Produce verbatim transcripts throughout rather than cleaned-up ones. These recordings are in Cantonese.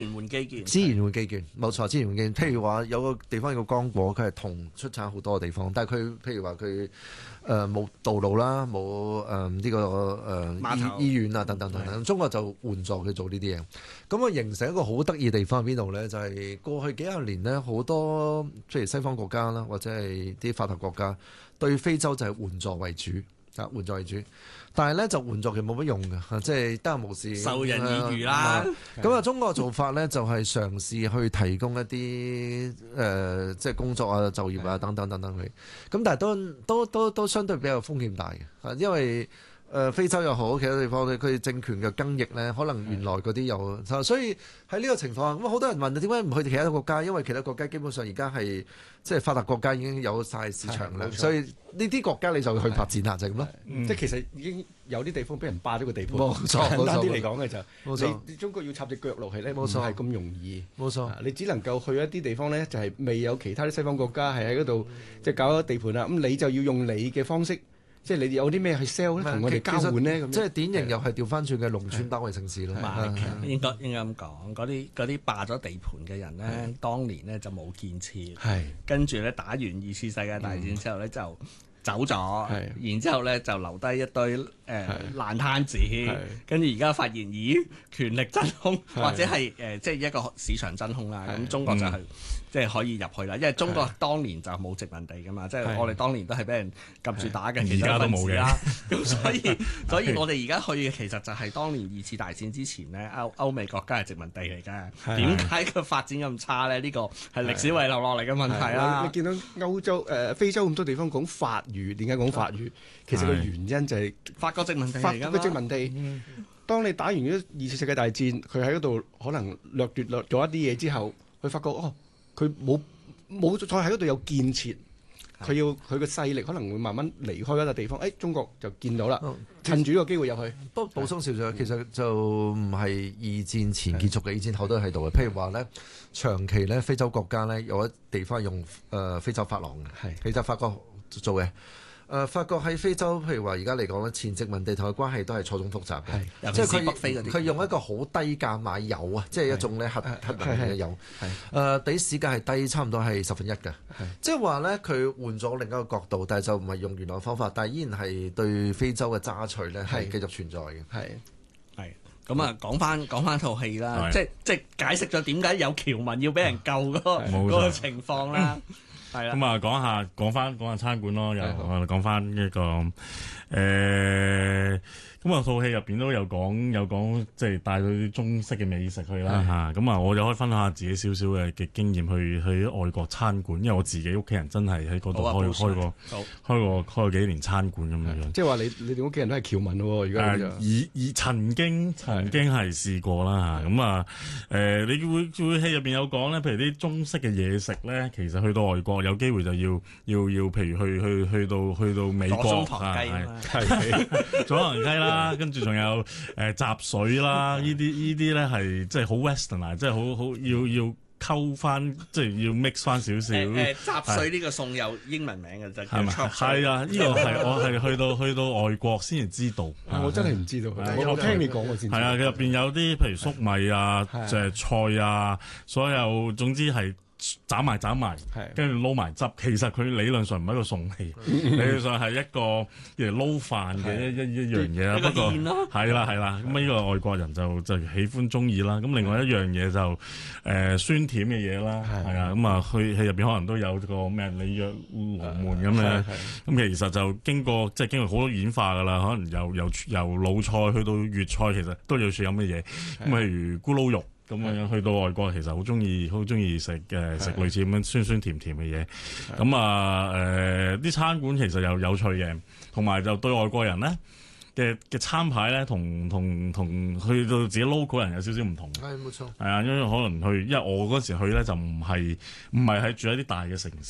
源換基建， 資源換基建，冇錯，資源換基建。譬如話有個地方有個剛果，佢係銅出產好多嘅地方，但係佢譬如話佢誒冇道路啦，冇誒呢個誒、呃、醫醫院啊等等等等，中國就援助佢做呢啲嘢。咁啊形成一個好得意嘅地方喺邊度咧？就係、是、過去幾廿年咧，好多譬如西方國家啦，或者係啲發達國家對非洲就係援助為主。啊，援助為主，但係咧就援助其實冇乜用嘅，即係得閒無事授人以漁啦。 咁啊，中國嘅做法咧就係嘗試去提供一啲誒、呃，即係工作啊、就業啊等等等等佢。咁但係都都都都相對比較風險大嘅，因為誒、呃、非洲又好，其他地方咧佢政權嘅更易咧，可能原來嗰啲有，所以喺呢個情況下，咁好多人問點解唔去其他國家？因為其他國家基本上而家係即係發達國家已經有晒市場啦，所以呢啲國家你就去發展下就係咁咯。 即係其實已經有啲地方俾人霸咗個地盤。 冇錯， 簡單啲嚟講嘅就冇錯， 你中國要插隻腳落去咧， 冇錯， 唔係咁容易。 冇錯， 你只能夠去一啲地方咧，就係未有其他啲西方國家係喺嗰度即係搞咗地盤啦。咁你就要用你嘅方式。即係你有啲咩去 sell 咧，同我哋交換咧，咁即係典型又係調翻轉嘅農村包圍城市咯。 應該應該咁講，嗰啲嗰啲霸咗地盤嘅人咧，當年咧就冇建設，跟住咧打完二次世界大戰之後咧就走咗，然之後咧就留低一堆誒爛攤子，跟住而家發現咦權力真空，或者係誒即係一個市場真空啦。咁中國就係即係可以入去啦，因為中國當年就冇殖民地噶嘛，即係我哋當年都係俾人撳住打嘅，其實而家都冇嘅啦。 咁所以所以我哋而家去嘅其實就係當年二次大戰之前咧，歐歐美國家係殖民地嚟㗎。點解個發展咁差咧？呢個係歷史遺留落嚟嘅問題啦。 你見到歐洲誒非洲咁多地方講法語，點解講法語？其實個原因就係法國殖民地嚟㗎嘛。 法國殖民地，當你打完咗二次世界大戰，佢喺嗰度可能掠奪掠咗一啲嘢之後，佢發覺哦。佢冇冇再喺嗰度有建設，佢要佢嘅勢力可能會慢慢離開一個地方。誒、哎，中國就見到啦，哦、趁住呢個機會入去。 不過補充少少，其實就唔係二戰前結束嘅，二戰後都喺度嘅。譬如話咧，長期咧非洲國家咧有一地方用誒、呃、非洲法郎嘅，其實法國做嘅。誒、呃，法國喺非洲，譬如話而家嚟講咧，前殖民地同佢關係都係錯綜複雜嘅，即係佢北非嗰啲，佢用一個好低價買油啊，即係一種咧核核能嘅油，誒，比、呃、市價係低差唔多係十分一嘅，即係話咧佢換咗另一個角度，但係就唔係用原來方法，但係依然係對非洲嘅揸取咧係繼續存在嘅。 係係咁啊，講翻講翻套戲啦，即係即係解釋咗點解有僑民要俾人救嗰、嗰個嗰個情況啦。係啦， 咁啊，講下講翻講下餐館咯，又我哋講翻一個誒，咁啊套戲入邊都有講有講，即係帶到啲中式嘅美食去啦嚇。咁啊，我就可以分享下自己少少嘅嘅經驗去去外國餐館，因為我自己屋企人真係喺嗰度開開過開過開過幾年餐館咁樣樣。 即係話你你哋屋企人都係僑民咯，而家誒，以以曾經曾經係試過啦嚇。咁啊誒，你會會戲入邊有講咧，譬如啲中式嘅嘢食咧，其實去到外國有機會就要要要，譬如去去去到去到美國啊，係係左宗棠雞啦，跟住仲有誒雜水啦，呢啲呢啲咧係即係好 western 啊，即係好好要要溝翻，即係要 mix 翻少少。 誒雜水呢個餸有英文名嘅就係咪？ 係啊，呢個係我係去到去到外國先至知道。 我真係唔知道，我聽你講我先知。 係啊，佢入邊有啲譬如粟米啊、誒菜啊，所有總之係。斬埋斬埋，跟住撈埋汁。其實佢理論上唔係一個餸氣，理論上係一個嚟撈飯嘅一一一樣嘢啦。不過係啦係啦，咁呢個外國人就就喜歡中意啦。咁另外一樣嘢就誒、呃、酸甜嘅嘢啦，係啊。咁啊，佢戲入邊可能都有個咩里約羅門咁嘅。咁其實就經過即係經過好多演化㗎啦。可能由由由老菜去到粵菜，其實都有處有乜嘢。咁譬如咕嚕肉。咁樣去到外國，其實好中意，好中意食嘅食類似咁樣酸酸甜甜嘅嘢。咁啊，誒、呃、啲餐館其實又有趣嘅，同埋就對外國人咧嘅嘅餐牌咧，同同同去到自己 local 人有少少唔同。 係冇錯。係啊，因為可能去，因為我嗰時去咧就唔係唔係喺住喺啲大嘅城市。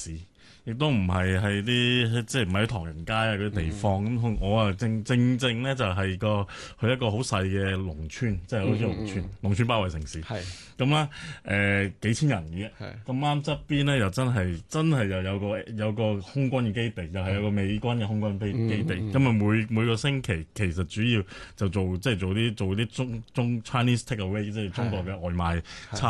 亦都唔係係啲即係唔係喺唐人街啊嗰啲地方。咁、嗯、我啊正正正咧就係個去一個好細嘅農村，即係好似農村、嗯嗯、農村包圍城市。係咁啦，誒、呃、幾千人嘅，咁啱側邊咧又真係真係又有個有個空軍嘅基地，又係有個美軍嘅空軍基基地。咁啊、嗯嗯、每每個星期其實主要就做即係做啲做啲中中 Chinese takeaway，即係中國嘅外賣餐。